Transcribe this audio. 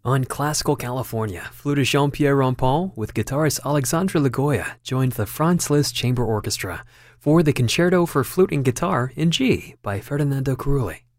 On Classical California, flutist Jean-Pierre Rampal with guitarist Alexandre Lagoya joined the Franz Liszt Chamber Orchestra for the Concerto for Flute and Guitar in G by Ferdinando Carulli.